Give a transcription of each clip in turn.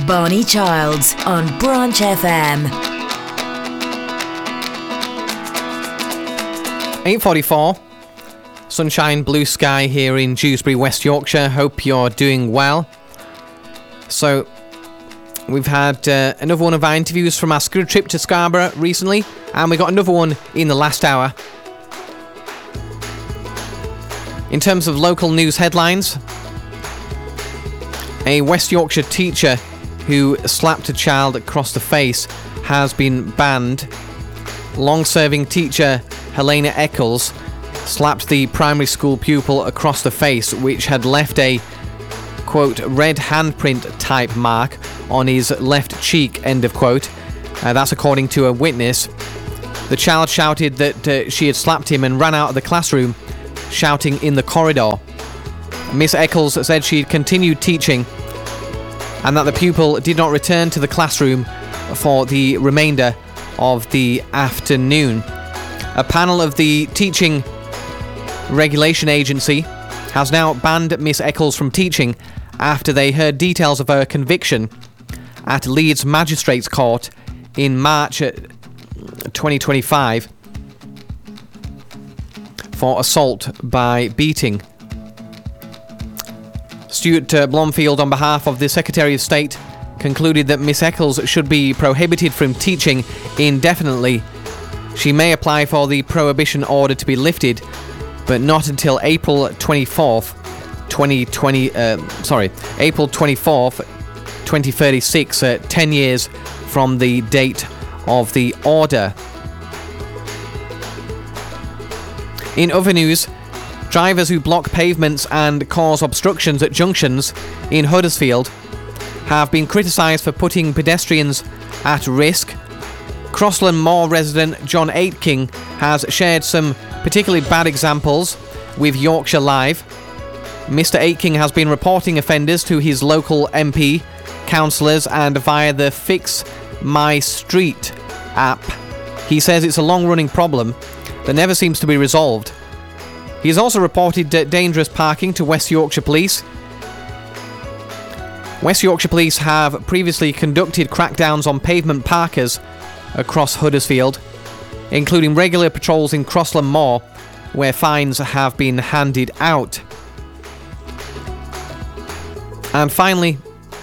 Barney Childs on Branch FM. 8:44. Sunshine, blue sky here in Dewsbury, West Yorkshire. Hope you're doing well. So, we've had another one of our interviews from our school trip to Scarborough recently, and we got another one in the last hour. In terms of local news headlines, a West Yorkshire teacher who slapped a child across the face has been banned. Long-serving teacher Helena Eccles slapped the primary school pupil across the face, which had left a, quote, red handprint type mark on his left cheek, end of quote. That's according to a witness. The child shouted that she had slapped him and ran out of the classroom, shouting in the corridor. Miss Eccles said she had continued teaching and that the pupil did not return to the classroom for the remainder of the afternoon. A panel of the Teaching Regulation Agency has now banned Miss Eccles from teaching after they heard details of her conviction at Leeds Magistrates Court in March 2025 for assault by beating. Stuart Blomfield, on behalf of the Secretary of State, concluded that Miss Eccles should be prohibited from teaching indefinitely. She may apply for the prohibition order to be lifted, but not until April 24th, 2036, 10 years from the date of the order. In other news, drivers who block pavements and cause obstructions at junctions in Huddersfield have been criticised for putting pedestrians at risk. Crossland Moor resident John Aitking has shared some particularly bad examples with Yorkshire Live. Mr. Aitking has been reporting offenders to his local MP, councillors and via the Fix My Street app. He says it's a long-running problem that never seems to be resolved. He has also reported dangerous parking to West Yorkshire Police. West Yorkshire Police have previously conducted crackdowns on pavement parkers across Huddersfield, including regular patrols in Crossland Moor, where fines have been handed out. And finally,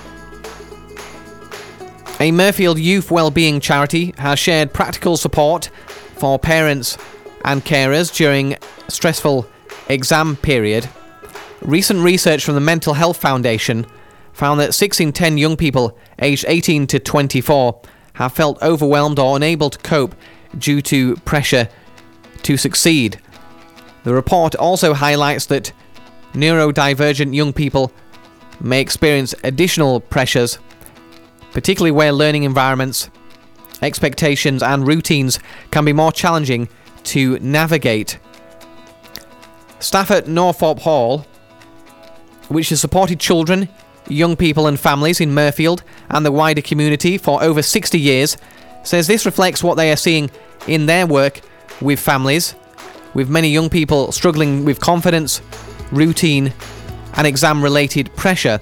a Mirfield Youth Wellbeing charity has shared practical support for parents and carers during stressful exam period. Recent research from the Mental Health Foundation found that 6 in 10 young people aged 18 to 24 have felt overwhelmed or unable to cope due to pressure to succeed. The report also highlights that neurodivergent young people may experience additional pressures, particularly where learning environments, expectations and routines can be more challenging to navigate. Staff at Northorpe Hall, which has supported children, young people and families in Mirfield and the wider community for over 60 years, says this reflects what they are seeing in their work with families, with many young people struggling with confidence, routine and exam-related pressure.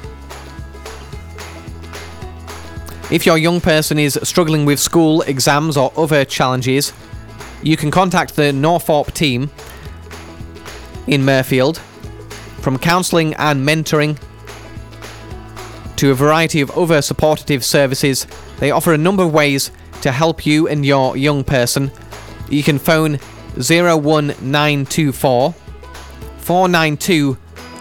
If your young person is struggling with school, exams or other challenges, you can contact the Northorpe team in Mirfield. From counselling and mentoring to a variety of other supportive services, they offer a number of ways to help you and your young person. You can phone 01924 492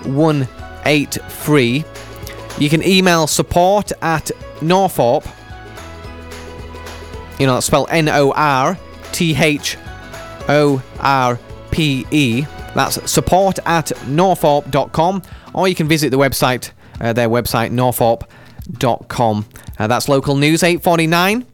183. You can email support at Northorpe, that's spelled NORTHORPE. That's support at northorpe.com, or you can visit the website, their website, northorpe.com. That's local news, 8:49.